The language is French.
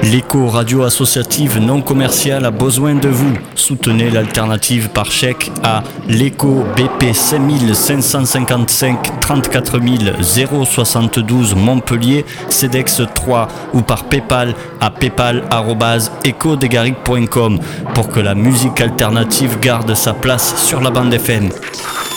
L'écho radio associative non commerciale a besoin de vous. Soutenez l'alternative par chèque à l'écho BP 5555 34 072 Montpellier, CEDEX 3 ou par PayPal à paypal@ecodegaric.com pour que la musique alternative garde sa place sur la bande FM.